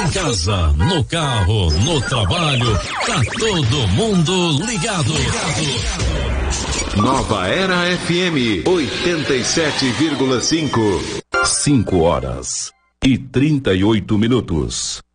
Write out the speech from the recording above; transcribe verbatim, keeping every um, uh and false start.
Em casa, no carro, no trabalho, tá todo mundo ligado. Nova Era F M oitenta e sete vírgula cinco. Cinco horas e trinta e oito minutos.